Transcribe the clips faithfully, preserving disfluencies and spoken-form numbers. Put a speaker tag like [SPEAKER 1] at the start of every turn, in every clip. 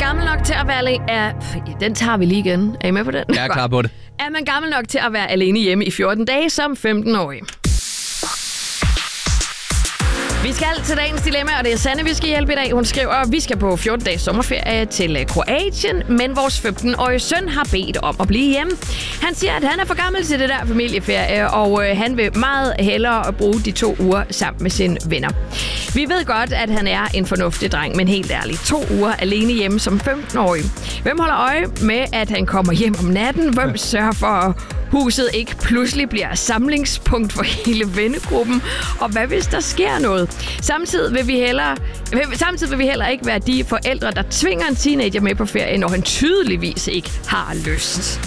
[SPEAKER 1] gammel nok til at være alene... Er... Den tager vi lige igen. Er I med på den?
[SPEAKER 2] Jeg er klar på det.
[SPEAKER 1] Er man gammel nok til at være alene hjemme i fjorten dage som femten-årig? Vi skal til dagens dilemma, og det er Sanne, vi skal hjælpe i dag. Hun skriver, at vi skal på fjorten dages sommerferie til Kroatien, men vores femten-årige søn har bedt om at blive hjemme. Han siger, at han er for gammel til det der familieferie, og øh, han vil meget hellere bruge de to uger sammen med sine venner. Vi ved godt, at han er en fornuftig dreng, men helt ærligt, to uger alene hjemme som femten-årig. Hvem holder øje med, at han kommer hjem om natten? Hvem sørger for, at huset ikke pludselig bliver samlingspunkt for hele vennegruppen? Og hvad hvis der sker noget? Samtidig vil vi hellere, samtidig vil vi heller ikke være de forældre, der tvinger en teenager med på ferie, når han tydeligvis ikke har lyst.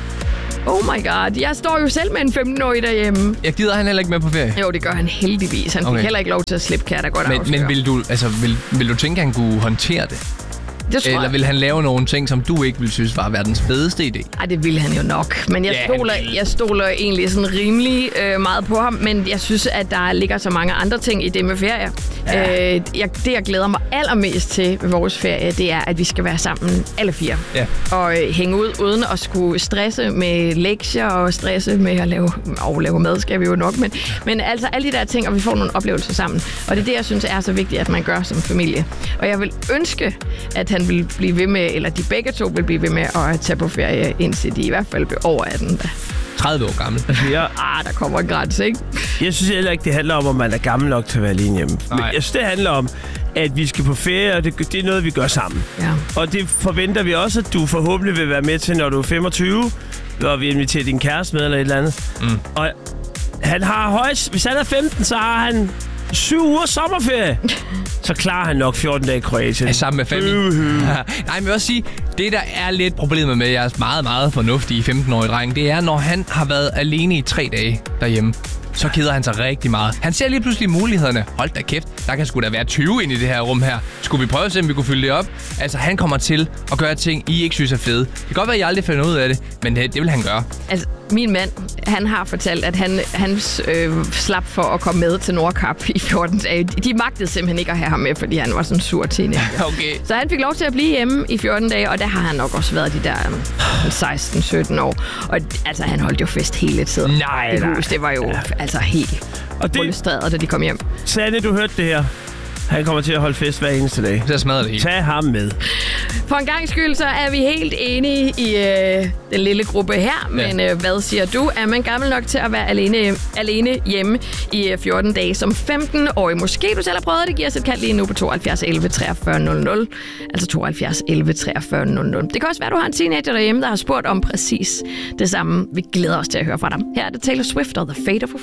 [SPEAKER 1] Oh my god, jeg står jo selv med en femten-årig derhjemme.
[SPEAKER 2] Jeg gider han heller ikke med på ferie?
[SPEAKER 1] Jo, det gør han heldigvis. Han okay. fik heller ikke lov til at slippe, kan jeg da godt
[SPEAKER 2] men,
[SPEAKER 1] afsløre.
[SPEAKER 2] Men vil du, altså, vil, vil du tænke, at han kunne håndtere det?
[SPEAKER 1] Det
[SPEAKER 2] Eller vil han lave nogle ting, som du ikke ville synes var verdens fedeste idé?
[SPEAKER 1] Ej, det ville han jo nok. Men jeg,
[SPEAKER 2] ja,
[SPEAKER 1] stoler, jeg stoler egentlig sådan rimelig øh, meget på ham. Men jeg synes, at der ligger så mange andre ting i det med ferie. Ja. Øh, jeg, det, jeg glæder mig allermest til ved vores ferie, det er, at vi skal være sammen alle fire. Ja. Og øh, hænge ud, uden at skulle stresse med lektier og stresse med at lave, og lave mad, skal vi jo nok. Men, men altså alle de der ting, og vi får nogle oplevelser sammen. Og det er det, jeg synes er så vigtigt, at man gør som familie. Og jeg vil ønske, at han vil blive ved med, eller de begge to vil blive ved med at tage på ferie, indtil de i hvert fald bliver over atten.
[SPEAKER 2] tredive år gammel.
[SPEAKER 3] Ja.
[SPEAKER 1] Ah, der kommer en grænse, ikke?
[SPEAKER 3] Jeg synes heller ikke, det handler om, at man er gammel nok til at være alene hjemme. Men jeg synes, det handler om, at vi skal på ferie, og det, det er noget, vi gør sammen.
[SPEAKER 1] Ja.
[SPEAKER 3] Og det forventer vi også, at du forhåbentlig vil være med til, når du er femogtyve, når vi inviterer din kæreste med eller et eller andet. Mm. Og han har højst... Hvis han er femten, så har han syv uger sommerferie. Så klarer han nok fjorten dage i Kroatien.
[SPEAKER 2] Ja, sammen med familien. Uh-huh. Nej, men jeg vil også sige, det der er lidt problemet med jeres meget, meget fornuftige femten-årige dreng, det er, når han har været alene i tre dage derhjemme, så keder han sig rigtig meget. Han ser lige pludselig mulighederne. Hold da kæft, der kan sgu da være tyve ind i det her rum her. Skulle vi prøve at se, om vi kunne fylde det op? Altså, han kommer til at gøre ting, I ikke synes er fede. Det kan godt være, at I aldrig finder ud af det, men det, det vil han gøre. Altså,
[SPEAKER 1] min mand, han har fortalt, at han, han øh, slap for at komme med til Nordkap i fjorten dage. De magtede simpelthen ikke at have ham med, fordi han var sådan en sur teenager.
[SPEAKER 2] Okay.
[SPEAKER 1] Så han fik lov til at blive hjemme i fjorten dage, og der har han nok også været de der um, seksten sytten år. Og altså, han holdt jo fest hele tiden.
[SPEAKER 2] Nej,
[SPEAKER 1] det
[SPEAKER 2] nej.
[SPEAKER 1] hus, det var jo ja. altså helt frustreret, da de kom hjem.
[SPEAKER 3] Sanne, du hørte det her. Han kommer til at holde fest hver eneste dag.
[SPEAKER 2] Så smadrer det helt.
[SPEAKER 3] Tag ham med.
[SPEAKER 1] For en gang skyld, så er vi helt enige i øh, den lille gruppe her. Ja. Men øh, hvad siger du? Er man gammel nok til at være alene, alene hjemme i øh, fjorten dage som femten-årig? Måske du selv har prøvet det. Giv os et kald lige nu på tooghalvfjerds elleve treogfyrre nul nul. Altså tooghalvfjerds elleve treogfyrre nul nul. Det kan også være, du har en teenager derhjemme, der har spurgt om præcis det samme. Vi glæder os til at høre fra dig. Her er det Taylor Swift og The Fate of a